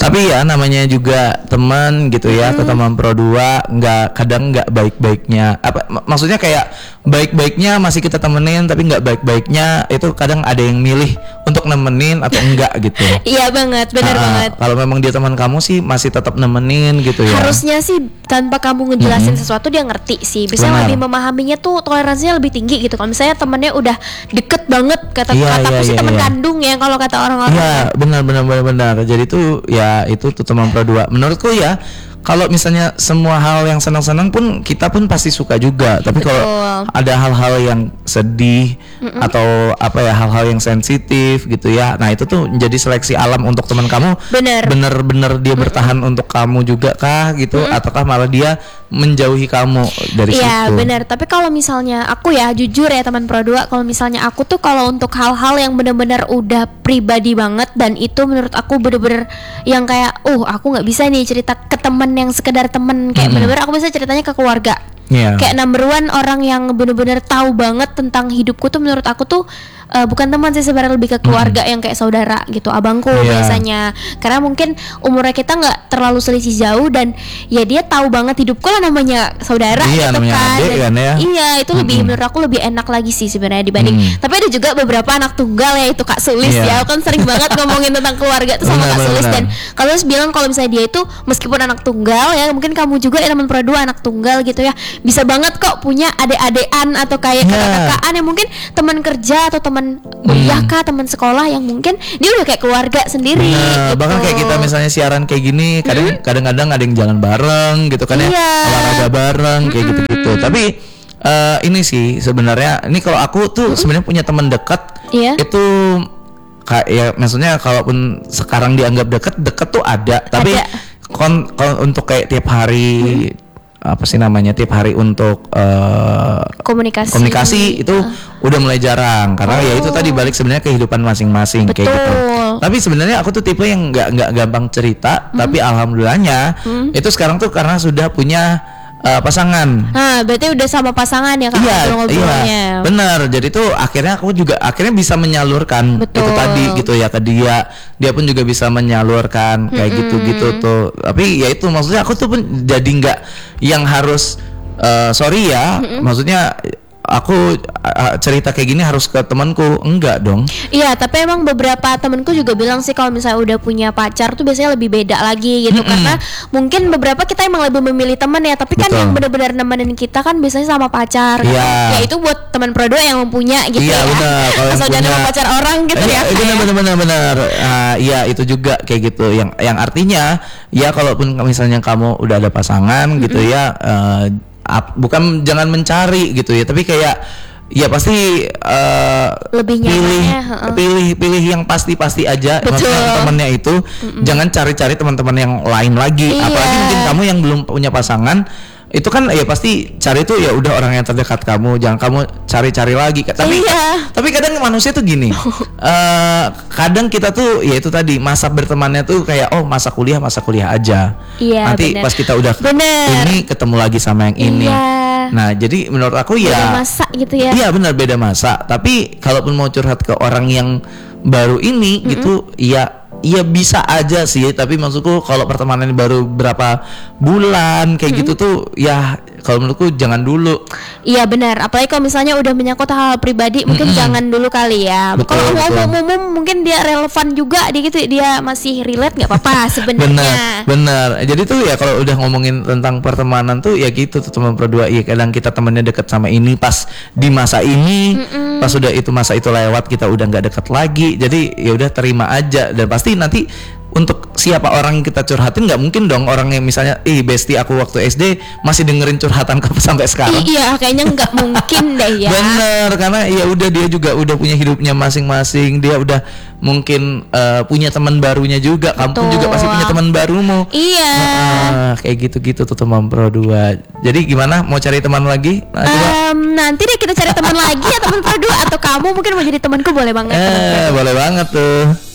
Tapi ya namanya juga teman gitu ya, atau teman Pro 2 kadang nggak baik-baiknya. Maksudnya kayak baik-baiknya masih kita temenin, tapi nggak baik-baiknya itu kadang ada yang milih untuk nemenin atau enggak gitu. Iya banget, benar banget. Kalau memang dia teman kamu sih masih tetap nemenin gitu ya. Harusnya sih tanpa kamu ngejelasin sesuatu dia ngerti sih. Biasanya lebih memahaminya tuh, toleransinya lebih tinggi gitu. Kalau misalnya temennya udah deket banget, kataku sih teman kandung ya kalau kata orang-orang. Iya, benar. Jadi tuh ya itu tuh teman Pro 2. Menurutku ya, kalau misalnya semua hal yang senang-senang pun kita pun pasti suka juga. Tapi kalau ada hal-hal yang sedih atau apa ya, hal-hal yang sensitif gitu ya, nah itu tuh menjadi seleksi alam untuk teman kamu. Bener-bener dia bertahan untuk kamu juga kah gitu, ataukah malah dia menjauhi kamu dari situ? Iya benar. Tapi kalau misalnya aku ya jujur ya teman Pro 2, kalau misalnya aku tuh kalau untuk hal-hal yang benar-benar udah pribadi banget dan itu menurut aku bener-bener yang kayak aku nggak bisa nih cerita ke teman yang sekedar temen, kayak bener-bener aku bisa ceritanya ke keluarga. Kayak number one orang yang bener-bener tahu banget tentang hidupku tuh menurut aku tuh bukan teman sih sebenarnya, lebih ke keluarga yang kayak saudara gitu, abangku biasanya. Karena mungkin umurnya kita nggak terlalu selisih jauh dan ya dia tahu banget hidupku lah, namanya saudara gitu kan. Dan, ya. Iya itu lebih menurut aku lebih enak lagi sih sebenarnya dibanding. Tapi ada juga beberapa anak tunggal ya, itu Kak Sulis ya, aku kan sering banget ngomongin tentang keluarga tuh sama Kak Sulis. Dan kalau bilang kalau misalnya dia itu meskipun anak tunggal ya, mungkin kamu juga ya teman Pro 2 anak tunggal gitu ya, bisa banget kok punya adik-adikan atau kayak kakak-kakakan yang mungkin teman kerja atau teman kuliah kah, teman sekolah yang mungkin dia udah kayak keluarga sendiri gitu. Bahkan kayak kita misalnya siaran kayak gini, kadang-kadang ada yang jalan bareng gitu kan ya, olahraga bareng kayak gitu-gitu. Tapi ini sih sebenarnya, ini kalau aku tuh sebenarnya punya teman dekat itu ya, maksudnya kalaupun sekarang dianggap deket tuh ada, tapi untuk kayak tiap hari apa sih namanya, tiap hari untuk komunikasi itu udah mulai jarang, karena ya itu tadi balik sebenarnya kehidupan masing-masing kayak gitu. Tapi sebenarnya aku tuh tipe yang nggak gampang cerita, tapi alhamdulillahnya itu sekarang tuh karena sudah punya pasangan. Nah, berarti udah sama pasangan ya Kak? Iya, benar. Jadi tuh akhirnya aku juga bisa menyalurkan itu tadi gitu ya ke dia. Dia pun juga bisa menyalurkan kayak gitu-gitu tuh. Tapi ya itu maksudnya aku tuh pun jadi nggak yang harus sorry ya, maksudnya aku cerita kayak gini harus ke temanku, enggak dong. Iya, tapi emang beberapa temanku juga bilang sih kalau misalnya udah punya pacar tuh biasanya lebih beda lagi gitu. Karena mungkin beberapa kita emang lebih memilih teman ya, tapi kan yang benar-benar nemenin kita kan biasanya sama pacar. Ya itu buat teman Pro 2 yang mempunya gitu ya. Asal jangan sama pacar orang gitu ya. Benar. Iya itu juga kayak gitu. Yang artinya ya kalaupun misalnya kamu udah ada pasangan gitu ya, bukan jangan mencari gitu ya, tapi kayak ya pasti lebih pilih yang pasti aja. Maksudnya temennya itu jangan cari-cari teman-teman yang lain lagi. Apalagi mungkin kamu yang belum punya pasangan, itu kan ya pasti cari tuh ya udah orang yang terdekat kamu, jangan kamu cari-cari lagi. Tapi kadang manusia tuh gini, kadang kita tuh ya itu tadi masa bertemannya tuh kayak masa kuliah aja. Nanti pas kita udah ini ketemu lagi sama yang ini. Nah jadi menurut aku ya beda masa gitu ya. Iya benar, beda masa. Tapi kalaupun mau curhat ke orang yang baru ini gitu, Iya bisa aja sih, tapi maksudku kalau pertemanan baru berapa bulan kayak gitu tuh ya kalau menurutku jangan dulu. Iya benar, apalagi kalau misalnya udah menyangkut hal pribadi mungkin jangan dulu kali ya. Kalau umum mungkin dia relevan juga dia masih relate nggak apa-apa sebenarnya. Benar. Jadi tuh ya kalau udah ngomongin tentang pertemanan tuh ya gitu tuh teman Pro 2. Iya kadang kita temennya deket sama ini pas di masa ini, pas udah itu masa itu lewat kita udah nggak deket lagi. Jadi ya udah terima aja, dan pasti nanti untuk siapa orang yang kita curhatin nggak mungkin dong orang yang misalnya bestie aku waktu SD masih dengerin curhatan sampai sekarang. Iya kayaknya nggak mungkin deh ya. Bener, karena ya udah dia juga udah punya hidupnya masing-masing, dia udah mungkin punya teman barunya juga. Kamu pun juga pasti punya teman barumu. Iya. Kayak gitu-gitu tuh teman Pro 2. Jadi gimana, mau cari teman lagi? Nanti deh kita cari teman lagi ya teman Pro 2, atau kamu mungkin mau jadi temanku boleh banget. Boleh banget tuh.